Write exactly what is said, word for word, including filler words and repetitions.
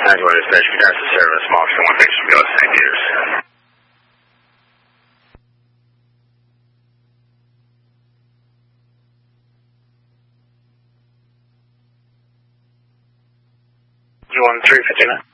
Translator Station, Gas Service, Moscow, one station, go to Saint Peters. You want three fifty-nine?